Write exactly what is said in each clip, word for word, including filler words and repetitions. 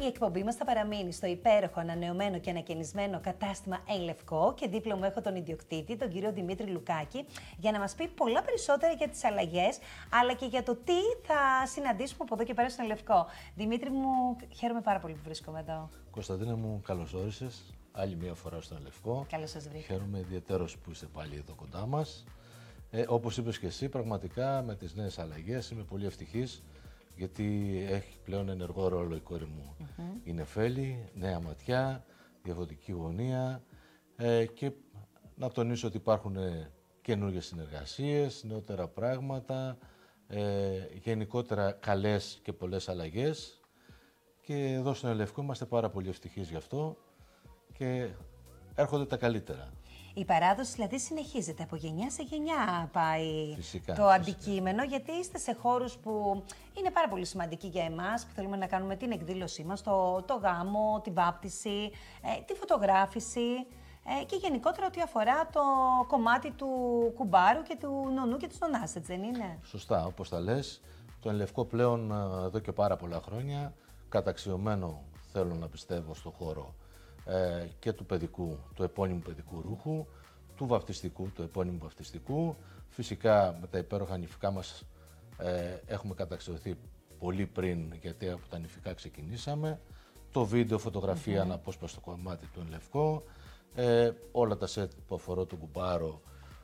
η εκπομπή μας θα παραμείνει στο υπέροχο, ανανεωμένο και ανακαινισμένο κατάστημα Εν Λευκό και δίπλα μου έχω τον ιδιοκτήτη, τον κύριο Δημήτρη Λουκάκη, για να μας πει πολλά περισσότερα για τις αλλαγές, αλλά και για το τι θα συναντήσουμε από εδώ και πέρα στο Εν Λευκό. Δημήτρη μου, χαίρομαι πάρα πολύ που βρίσκομαι εδώ. Κωνσταντίνα μου, καλώς όρισες άλλη μία φορά στο Εν Λευκό. Καλώς σας βρήκα. Χαίρομαι ιδιαίτερος που είστε πάλι εδώ κοντά μας. Ε, όπως είπες και εσύ, πραγματικά με τις νέες αλλαγές είμαι πολύ ευτυχής, γιατί έχει πλέον ενεργό ρόλο η κόρη μου. Mm-hmm. Η Νεφέλη, νέα ματιά, διαφορετική γωνία ε, και να τονίσω ότι υπάρχουν καινούργιες συνεργασίες, νεότερα πράγματα, ε, γενικότερα καλές και πολλές αλλαγές και εδώ στο Εν Λευκό είμαστε πάρα πολύ ευτυχείς γι' αυτό και έρχονται τα καλύτερα. Η παράδοση δηλαδή συνεχίζεται, από γενιά σε γενιά πάει φυσικά, το αντικείμενο, φυσικά. Γιατί είστε σε χώρους που είναι πάρα πολύ σημαντικοί για εμάς, που θέλουμε να κάνουμε την εκδήλωσή μας, το, το γάμο, την βάπτιση, ε, τη φωτογράφηση ε, και γενικότερα ό,τι αφορά το κομμάτι του κουμπάρου και του νονού και της νονάς, έτσι δεν είναι? Σωστά, όπως τα λες, το Εν Λευκό πλέον εδώ και πάρα πολλά χρόνια, καταξιωμένο θέλω να πιστεύω στο χώρο Ε, και του παιδικού, του επώνυμου παιδικού ρούχου, του βαπτιστικού, του επώνυμου βαπτιστικού. Φυσικά με τα υπέροχα νηφικά μας ε, έχουμε καταξιωθεί πολύ πριν, γιατί από τα νηφικά ξεκινήσαμε. Το βίντεο, φωτογραφία, mm-hmm. αναπόσπαστο κομμάτι του Εν Λευκό, ε, όλα τα σετ που αφορά τον κουμπάρο,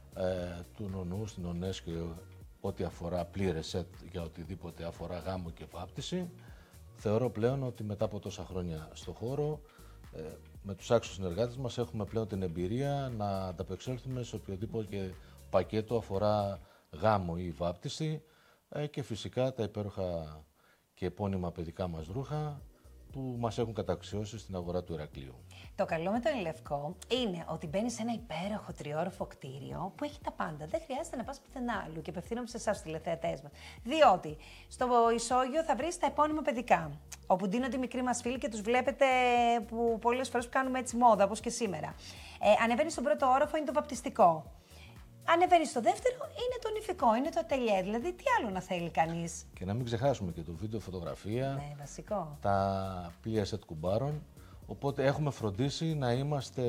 ε, του νονού, στην νονές και ό,τι αφορά πλήρες σετ για οτιδήποτε αφορά γάμο και βάπτιση. Θεωρώ πλέον ότι μετά από τόσα χρόνια στο χώρο, ε, με τους άξιους συνεργάτες μας έχουμε πλέον την εμπειρία να ανταπεξέλθουμε σε οποιοδήποτε πακέτο αφορά γάμο ή βάπτιση ε, και φυσικά τα υπέροχα και επώνυμα παιδικά μας ρούχα που μας έχουν καταξιώσει στην αγορά του Ηρακλείου. Το καλό με το Εν Λευκό είναι ότι μπαίνεις σε ένα υπέροχο τριόροφο κτίριο που έχει τα πάντα. Δεν χρειάζεται να πας πουθενά άλλου και απευθύνομαι σε εσάς τους τηλεθεατές μας. Διότι στο ισόγειο θα βρεις τα επώνυμα παιδικά, όπου ντύνονται οι μικροί μας φίλοι και τους βλέπετε που πολλές φορές που κάνουμε έτσι μόδα, όπως και σήμερα. Ε, ανεβαίνεις στον πρώτο όροφο, είναι το βαπτιστικό. Ανεβαίνεις στο δεύτερο, είναι το νηφικό, είναι το ατελιέ. Δηλαδή, τι άλλο να θέλει κανείς. Και να μην ξεχάσουμε και το βίντεο, φωτογραφία, ναι, βασικό. Τα πλοία σετ κουμπάρων. Οπότε έχουμε φροντίσει να είμαστε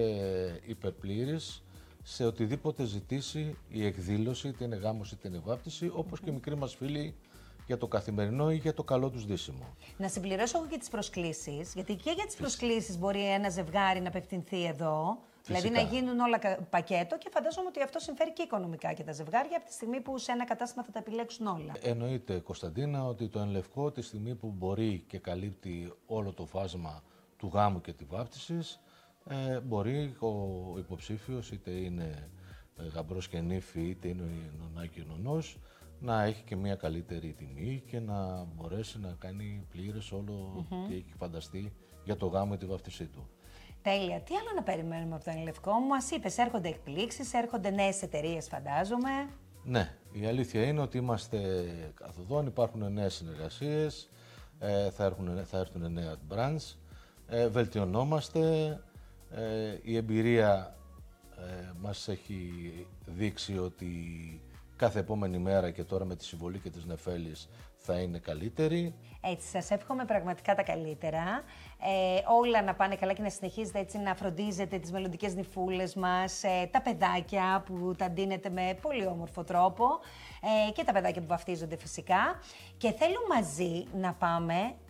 υπερπλήρεις σε οτιδήποτε ζητήσει η εκδήλωση, είτε είναι γάμος είτε είναι βάπτιση, όπως mm-hmm. και οι μικροί μας φίλοι για το καθημερινό ή για το καλό τους ντύσιμο. Να συμπληρώσω εγώ και τις προσκλήσεις, γιατί και για τις προσκλήσεις μπορεί ένα ζευγάρι να απευθυνθεί εδώ. Φυσικά. Δηλαδή να γίνουν όλα πακέτο και φαντάζομαι ότι αυτό συμφέρει και οικονομικά και τα ζευγάρια από τη στιγμή που σε ένα κατάστημα θα τα επιλέξουν όλα. Εννοείται, Κωνσταντίνα, ότι το Εν Λευκό τη στιγμή που μπορεί και καλύπτει όλο το φάσμα του γάμου και τη βάπτισης, ε, μπορεί ο υποψήφιος, είτε είναι γαμπρός και νύφη, είτε είναι νονά και νονός, να έχει και μια καλύτερη τιμή και να μπορέσει να κάνει πλήρες όλο mm-hmm. τι έχει φανταστεί για το γάμο ή τη βάπτισή του. Τέλεια. Τι άλλο να περιμένουμε από το Εν Λευκό? Μας είπες, έρχονται εκπλήξεις, έρχονται νέες εταιρείες, φαντάζομαι. Ναι, η αλήθεια είναι ότι είμαστε καθοδόν, υπάρχουν νέες συνεργασίες, ε, θα, έρχουν, θα έρθουν νέα brands, ε, βελτιωνόμαστε, ε, η εμπειρία ε, μας έχει δείξει ότι κάθε επόμενη μέρα και τώρα με τη συμβολή και της Νεφέλης θα είναι καλύτερη. Έτσι, σας εύχομαι πραγματικά τα καλύτερα. Ε, όλα να πάνε καλά και να συνεχίζετε έτσι να φροντίζετε τις μελλοντικές νυφούλες μας, ε, τα παιδάκια που τα ντύνετε με πολύ όμορφο τρόπο ε, και τα παιδάκια που βαφτίζονται φυσικά. Και θέλω μαζί να πάμε